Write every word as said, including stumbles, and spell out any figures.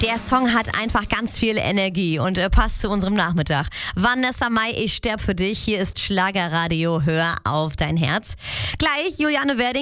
Der Song hat einfach ganz viel Energie und äh, passt zu unserem Nachmittag. Vanessa Mai, ich sterb für dich. Hier ist Schlagerradio. Hör auf dein Herz. Gleich Juliane Werding.